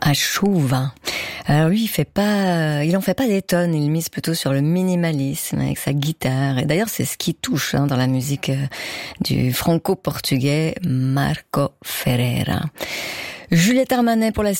à chuva. Alors lui, il en fait pas des tonnes, il mise plutôt sur le minimalisme avec sa guitare. Et d'ailleurs, c'est ce qui touche dans la musique du franco-portugais Marco Ferreira. Juliette Armanet pour la